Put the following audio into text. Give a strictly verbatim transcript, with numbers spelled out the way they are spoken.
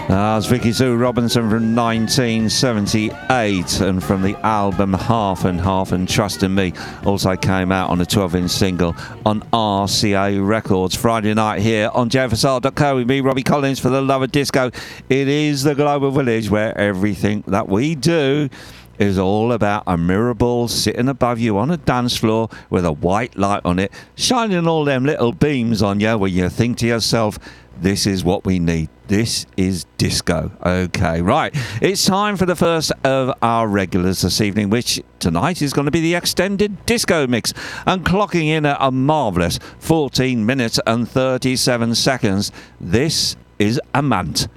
That's Vicky Sue Robinson from nineteen seventy-eight, and from the album Half and Half and Trust in Me, also came out on a twelve inch single on R C A Records. Friday night here on J F S R dot co with me, Robbie Collins, for the love of disco. It is the global village where everything that we do is all about a mirror ball sitting above you on a dance floor with a white light on it, shining all them little beams on you, where you think to yourself, this is what we need. This is disco. Okay, right. It's time for the first of our regulars this evening, which tonight is going to be the extended disco mix. And clocking in at a marvellous fourteen minutes and thirty-seven seconds, this is Amant